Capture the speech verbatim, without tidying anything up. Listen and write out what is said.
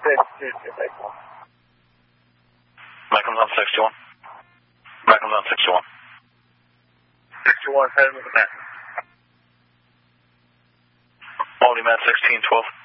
Michael's on sixty-one. Michael's on sixty-one. sixty-one, heading with the mat. Only mat sixteen twelve.